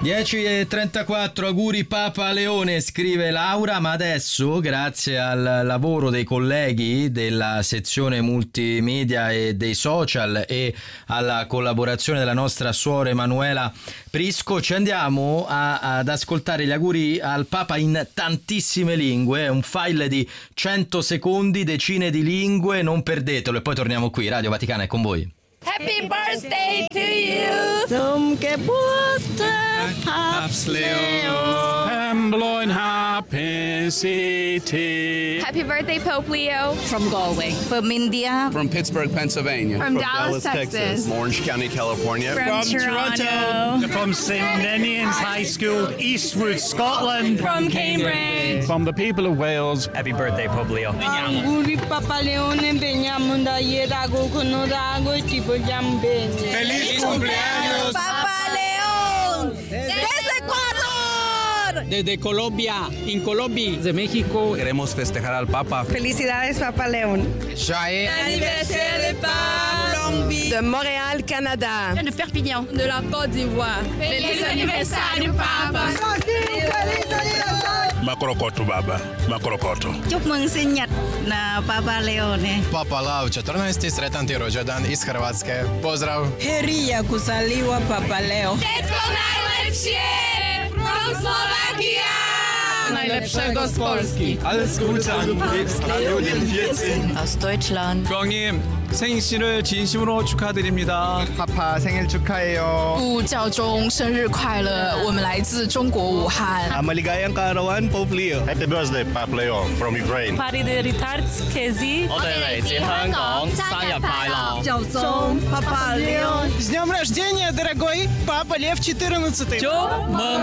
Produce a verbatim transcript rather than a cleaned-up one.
dieci e trentaquattro, auguri Papa Leone, scrive Laura, ma adesso grazie al lavoro dei colleghi della sezione multimedia e dei social e alla collaborazione della nostra suora Emanuela Prisco ci andiamo a, ad ascoltare gli auguri al Papa in tantissime lingue, un file di cento secondi, decine di lingue, non perdetelo e poi torniamo qui, Radio Vaticana è con voi. Happy birthday to you! Zum Geburtstag, Papst Leo! Hambloin happy city. Happy birthday, Pope Leo! From Galway. From India. From Pittsburgh, Pennsylvania. From, from Dallas, Dallas Texas. Texas. Orange County, California. From, From Toronto. Toronto. From Saint Ninian's High School, Eastwood, Scotland. From Cambridge. From the people of Wales. Happy birthday, Pope Leo. Auguri Papa Leone, veniamo da Irago con Orago e ti vogliamo bene. Feliz cumpleaños, Papa León. Desde Ecuador. Desde Colombia, en Colombia. De México. Queremos festejar al Papa. Felicidades Papa León. Joyeux Anniversaire Colombie. De Montréal, Canada. De Perpignan. De la Côte d'Ivoire. Feliz aniversário, Papa! Makrokoto Baba, Makrokoto. Chúc mừng sinh nhật na Papa Leone. Papa Lau četrnaesti, sretan ti rođendan iz Hrvatske. Pozdrav! Herija kusaliwa Papa Leo. Dziecko najlepsze! From Slovakia! Najlepszego z Polski. Alles Gute an Radio vierzehn. Aus Deutschland. 주왕님 생신을 진심으로 축하드립니다. Papa 생일 축하해요. 祝教宗生日快乐！我们来自中国武汉。 Maligayang kaarawan, Pope Leo. Happy birthday, Papa Leo, from Ukraine. Parideritarskezi. 我哋嚟自香港，生日快樂！ 教宗 Papa Leon. С днем рождения, дорогой Папа Лев четырнадцатый!